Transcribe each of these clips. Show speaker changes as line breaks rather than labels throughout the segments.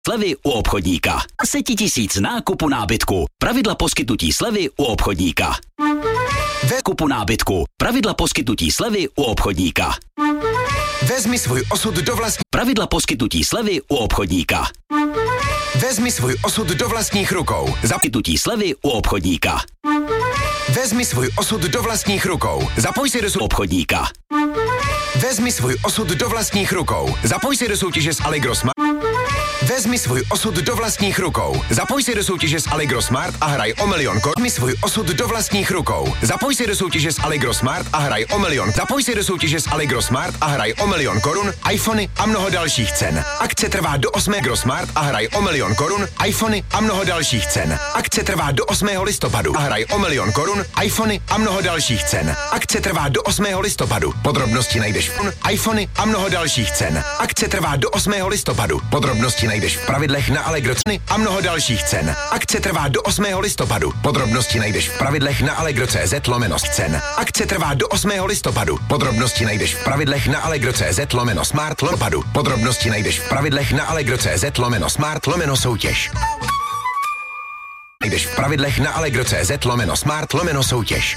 Slevy u obchodníka. 10 000 nákupu nábytku. Pravidla poskytnutí slevy u obchodníka. Ve kupu nábytku. Pravidla poskytnutí slevy u obchodníka.
Vezmi svůj osud do vlastních...
Pravidla poskytnutí slevy u obchodníka.
Vezmi svůj osud do vlastních rukou.
Poskytnutí slevy u obchodníka.
Vezmi svůj osud do vlastních rukou. Zapoj se do
obchodníka.
Vezmi svůj osud do vlastních rukou. Zapoj se do soutěže s Allegro Smart. Vezmi svůj osud do vlastních rukou. Zapoj se do soutěže s Allegro Smart a hraj o milion korun. Vezmi svůj osud do vlastních rukou. Zapoj se do soutěže s Allegro Smart a hraj o milion. Zapoj se do soutěže s Allegro Smart a hraj o milion korun, iPhony a mnoho dalších cen. Akce trvá do 8. Allegro Smart a hraj o milion korun, iPhony a mnoho dalších cen. Akce trvá do 8. listopadu a hraj o milion korun, iPhony a mnoho dalších cen. Akce trvá do 8. listopadu. Podrobnosti najdeš v iPhony a mnoho dalších cen. Akce trvá do 8. listopadu. Podrobnosti najdeš v pravidlech na Allegro ceny a mnoho dalších cen. Akce trvá do 8. listopadu. Podrobnosti najdeš v pravidlech na allegro.cz/cen. Akce trvá do 8. listopadu. Podrobnosti najdeš v pravidlech na allegro.cz/smart/padu. Podrobnosti najdeš v pravidlech na allegro.cz/smart/soutěž. Najdeš v pravidlech na allegro.cz/smart/soutěž.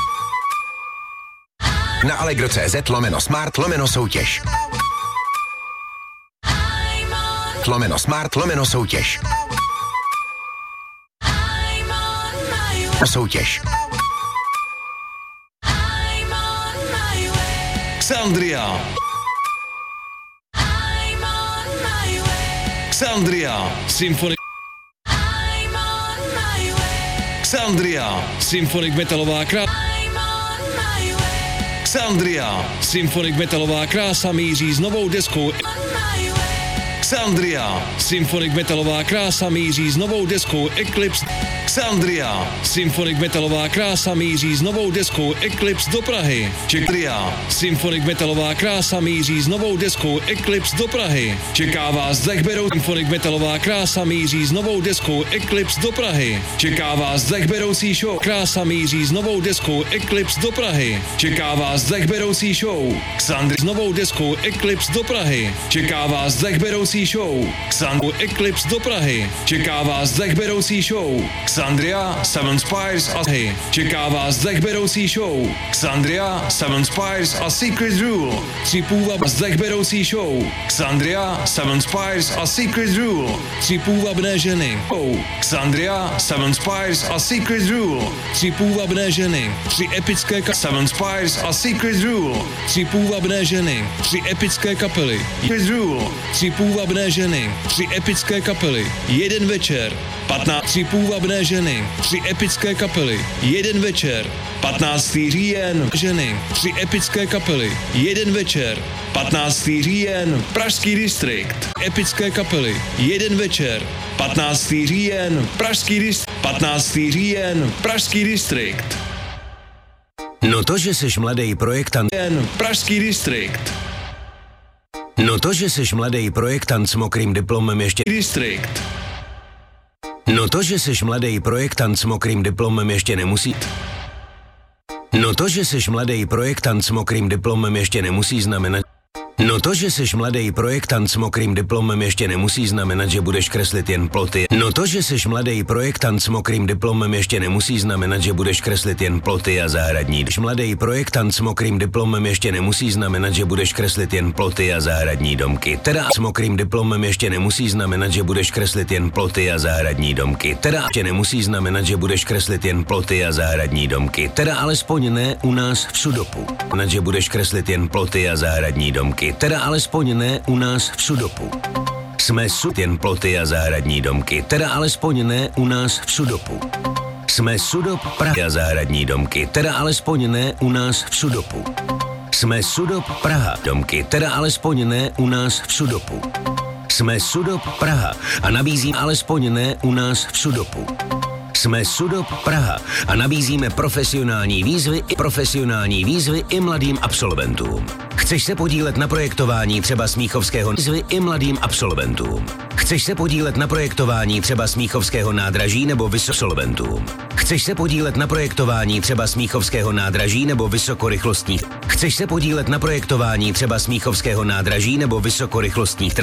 Na allegro.cz/smart/soutěž. /smart/soutěž. Soutěž.
Xandria. Xandria. Symphony. Xandria. Symphonic metalová krása. Xandria. Symphonic metalová krása míří s novou deskou. Xandria. Symphonic metalová krása míří s novou deskou Eclipse. Xandria. Symphonic metalová krása míří s novou deskou Eclipse do Prahy. Xandria. Symphonic metalová krása míří s novou deskou Eclipse do Prahy. Čeká vás Zechberou. Symphonic metalová krása míří s novou deskou Eclipse do Prahy. Čeká vás Zechberoucí show. Krása míří s novou deskou Eclipse do Prahy. Čeká vás Zechberoucí show. Xandria s novou deskou Eclipse do Prahy. Čeká vás Zechberoucí show. Xandria Eclipse do Prahy. Čeká vás Zechberoucí show. Xandria, Seven Spires a Hy. Čeká vás Zechberoucí show. Xandria, Seven Spires a Secret Rule. Třipůvab Zechberoucí show. Xandria, Seven Spires a Secret Rule. Třipůvabné ženy. Xandria, Seven Spires a Secret Rule. Třipůvabné ženy. Tři epické Seven Spires a Secret Rule. Třipůvabné ženy. Tři epické kapely. Secret Rule. Třipůvabné ženy. Tři epické kapely. Jeden večer. 15 třipůvabné ženy. Tři epické kapely. Jeden večer. 15. říjen. Ženy. Tři epické kapely. Jeden večer. 15. říjen. Pražský distrikt. Epické kapely. Jeden večer. 15. říjen. Pražský distrikt. 15. říjen. Pražský distrikt.
No to, že seš mladý projektant.
Pražský distrikt.
No to, že seš mladý projektant s mokrým diplomem ještě.
Distrikt.
No to, že seš mladý projektant s mokrým diplomem ještě nemusí. No to, že seš mladý projektant s mokrým diplomem ještě nemusí znamenat. No to, že seš mladý projektant s mokrým diplomem ještě nemusí znamenat, že budeš kreslit jen ploty. No to, že seš mladý projektant s mokrým diplomem ještě nemusí znamenat, že budeš kreslit jen ploty a zahradní. Když mladý projektant s mokrým diplomem ještě nemusí znamenat, že budeš kreslit jen ploty a zahradní domky. Teda s mokrým diplomem ještě nemusí znamenat, že budeš kreslit jen ploty a zahradní domky. Teda ještě nemusí znamenat, že budeš kreslit jen ploty a zahradní domky. Teda alespoň ne u nás v Sudopu. Že budeš kreslit jen ploty a zahradní domky. Teda alespoň ne u nás v Sudopu. Jsme jen ploty a zahradní domky. Teda alespoň ne u nás v Sudopu. Jsme Sudop Praha a zahradní domky. Teda alespoň ne u nás v Sudopu. Jsme Sudop Praha domky. Teda alespoň ne u nás v Sudopu. Jsme Sudop Praha a nabízím alespoň ne u nás v Sudopu. Jsme Sudop Praha a nabízíme profesionální výzvy i mladým absolventům. Chceš se podílet na projektování třeba Smíchovského výzvy i mladým absolventům. Chceš se podílet na projektování třeba Smíchovského nádraží nebo vysokosolventům. Chceš se podílet na projektování třeba Smíchovského nádraží nebo vysokorychlostních. Chceš se podílet na projektování třeba Smíchovského nádraží nebo vysokorychlostních